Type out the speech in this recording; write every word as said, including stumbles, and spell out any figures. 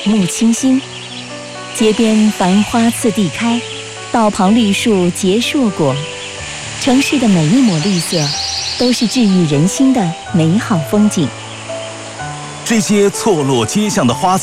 目清新。街边繁花次第开，道旁绿树结硕果。城市的每一抹绿色，都是治愈人心的美好风景。 这些错落街巷的花